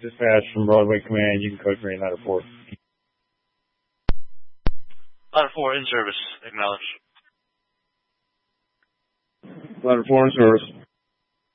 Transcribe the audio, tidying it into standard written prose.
dispatch from Broadway Command. You can code green ladder 4. Ladder 4 in service. Acknowledge. Ladder 4 in service.